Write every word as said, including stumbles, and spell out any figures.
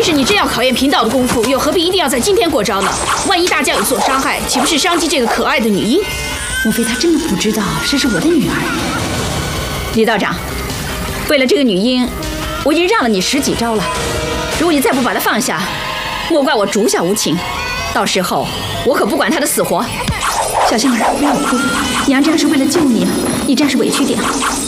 是你真要考验贫道的功夫，又何必一定要在今天过招呢？万一大将有所伤害，岂不是伤及这个可爱的女婴？莫非他真的不知道这是我的女儿？李道长，为了这个女婴，我已经让了你十几招了。如果你再不把她放下，莫怪我主下无情。到时候我可不管她的死活。小香儿，不要哭，娘这样是为了救你啊，你暂时委屈点。